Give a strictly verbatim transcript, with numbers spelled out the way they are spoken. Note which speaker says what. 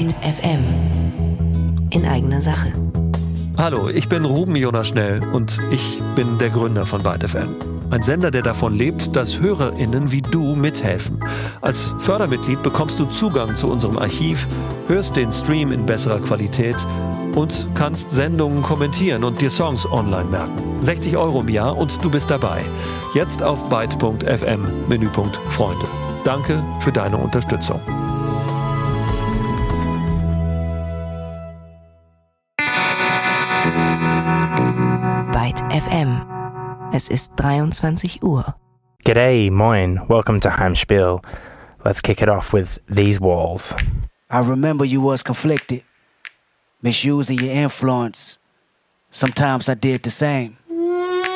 Speaker 1: Byte F M. In eigener Sache.
Speaker 2: Hallo, ich bin Ruben Jonas Schnell und ich bin der Gründer von Byte F M. Ein Sender, der davon lebt, dass HörerInnen wie du mithelfen. Als Fördermitglied bekommst du Zugang zu unserem Archiv, hörst den Stream in besserer Qualität und kannst Sendungen kommentieren und dir Songs online merken. sechzig Euro im Jahr und du bist dabei. Jetzt auf byte punkt f m, Menüpunkt Freunde. Danke für deine Unterstützung.
Speaker 1: Byte F M. Es ist dreiundzwanzig Uhr.
Speaker 3: G'day, moin, welcome to Heimspiel. Let's kick it off with These Walls.
Speaker 4: I remember you was conflicted, misusing your influence. Sometimes I did the same.